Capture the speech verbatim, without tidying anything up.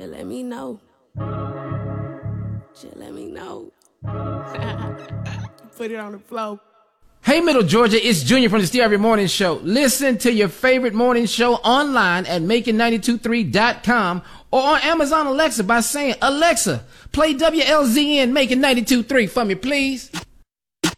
Just let me know. Just let me know. Put it on the floor. Hey, Middle Georgia, it's Junior from the Steve Harvey Morning Show. Listen to your favorite morning show online at making ninety two three dot com or on Amazon Alexa by saying, Alexa, play W L Z N Making ninety two three for me, please.